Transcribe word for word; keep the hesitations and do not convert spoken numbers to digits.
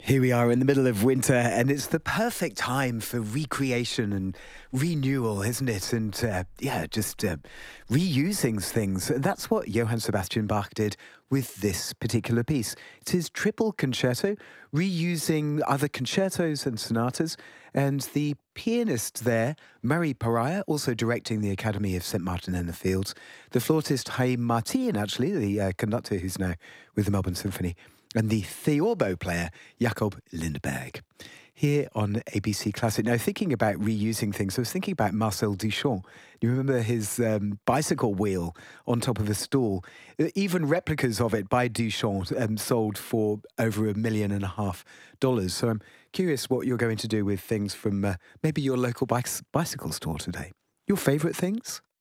Here we are in the middle of winter, and it's the perfect time for recreation and renewal, isn't it? And uh, yeah, just uh, reusing things. That's what Johann Sebastian Bach did with this particular piece. It's his triple concerto, reusing other concertos and sonatas. And the pianist there, Murray Pariah, also directing the Academy of Saint Martin in the Fields. The flautist, Haim Martin, actually, the uh, conductor who's now with the Melbourne Symphony. And the theorbo player, Jakob Lindberg, here on A B C Classic. Now, thinking about reusing things, I was thinking about Marcel Duchamp. You remember his um, bicycle wheel on top of a stool? Even replicas of it by Duchamp um, sold for over a million and a half dollars. So I'm curious what you're going to do with things from uh, maybe your local bike- bicycle store today. Your favourite things?